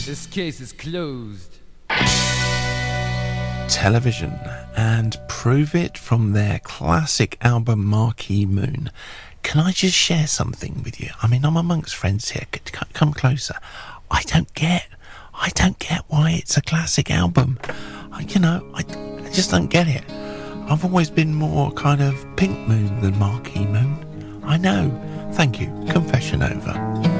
This case is closed. Television, and Prove It from their classic album Marquee Moon. Can I just share something with you? I mean, I'm amongst friends here. Come closer. I don't get why it's a classic album. I just don't get it. I've always been more kind of Pink Moon than Marquee Moon. I know. Thank you. Confession over.